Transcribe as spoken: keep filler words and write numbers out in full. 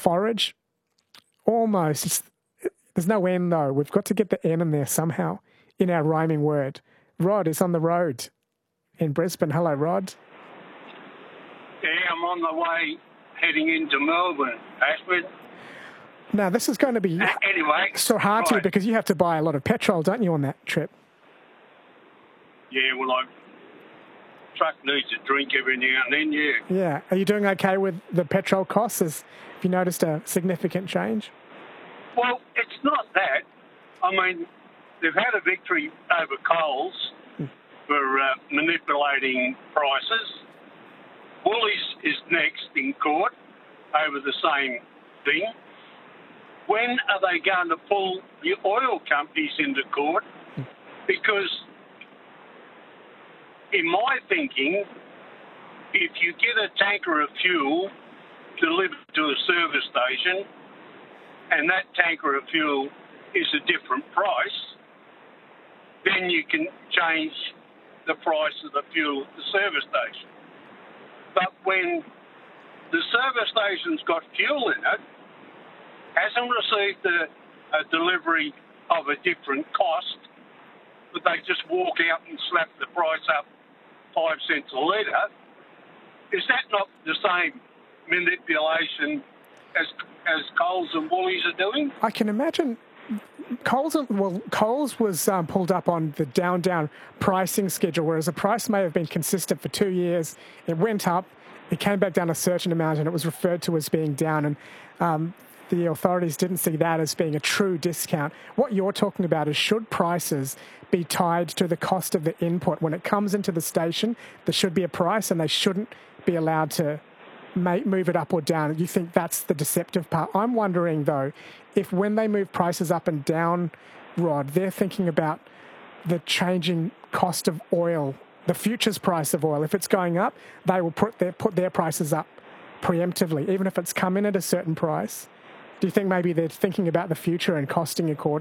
forage? Almost. It's, there's no N, though. We've got to get the N in there somehow in our rhyming word. Rod is on the road in Brisbane. Hello, Rod. Yeah, I'm on the way heading into Melbourne, Ashford. Now, this is going to be uh, anyway, so hard right. to you because you have to buy a lot of petrol, don't you, on that trip? Yeah, well, I truck needs a drink every now and then, yeah. Yeah. Are you doing okay with the petrol costs? Has, have you noticed a significant change? Well, it's not that. I mean, they've had a victory over Coles hmm. for uh, manipulating prices. Woolies is next in court over the same thing. When are they going to pull the oil companies into court? Because in my thinking, if you get a tanker of fuel delivered to a service station and that tanker of fuel is a different price, then you can change the price of the fuel at the service station. But when the service station's got fuel in it, hasn't received a, a delivery of a different cost, but they just walk out and slap the price up five cents a litre, is that not the same manipulation as as Coles and Woolies are doing? I can imagine. Coles, well, Coles was um, pulled up on the down-down pricing schedule, whereas the price may have been consistent for two years. It went up, it came back down a certain amount, and it was referred to as being down. And um, the authorities didn't see that as being a true discount. What you're talking about is, should prices be tied to the cost of the input? When it comes into the station, there should be a price, and they shouldn't be allowed to make, move it up or down. You think that's the deceptive part? I'm wondering, though, if when they move prices up and down, Rod, they're thinking about the changing cost of oil, the futures price of oil. If it's going up, they will put their, put their prices up preemptively, even if it's come in at a certain price. Do you think maybe they're thinking about the future and costing accordingly?